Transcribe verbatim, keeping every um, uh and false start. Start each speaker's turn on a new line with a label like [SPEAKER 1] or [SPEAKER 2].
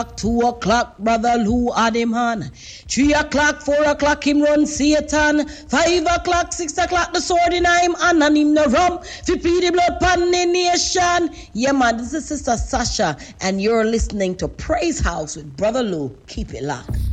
[SPEAKER 1] Two o'clock, brother Lou had him on. Three o'clock, four o'clock, him run Satan. Five o'clock, six o'clock, the sword in him, and on him the rum. Fi pee the blood pan the nation. Yeah, man, this is Sister Sasha, and you're listening to Praise House with Brother Lou. Keep it locked.